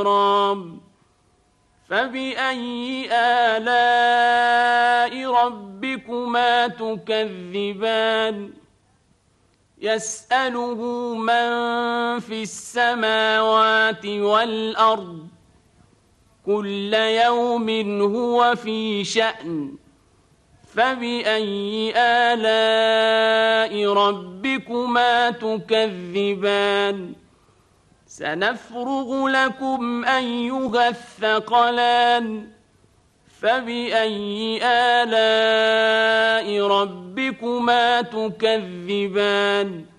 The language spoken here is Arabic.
فبأي آلاء ربكما تكذبان يسأله من في السماوات والأرض كل يوم هو في شأن فبأي آلاء ربكما تكذبان سنفرغ لكم أيها الثقلان فبأي آلاء ربكما تكذبان